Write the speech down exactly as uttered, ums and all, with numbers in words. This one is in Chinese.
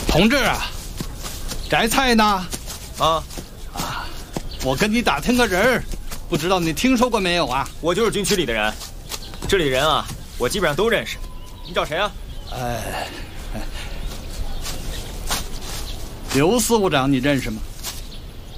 同志啊，摘菜呢？ 啊啊，我跟你打听个人儿，不知道你听说过没有啊？ 我就是军区里的人，这里的人啊，我基本上都认识。你找谁啊？ 哎，刘司务长你认识吗？